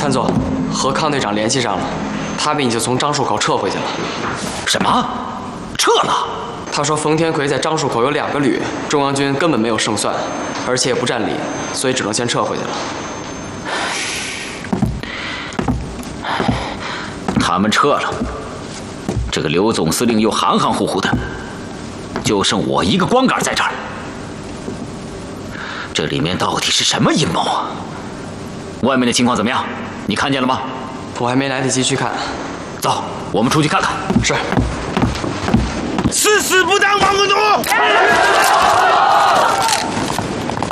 参总，和康队长联系上了，他们已经从樟树口撤回去了。 什么？撤了？ 他说冯天奎在樟树口有2个旅，中央军根本没有胜算，而且也不占理，所以只能先撤回去了。 他们撤了，这个刘总司令又含含糊糊的，就剩我一个光杆在这儿。这里面到底是什么阴谋啊？外面的情况怎么样？你看见了吗？ 我还没来得及去看。 走，我们出去看看。 是。 誓死不当亡国奴。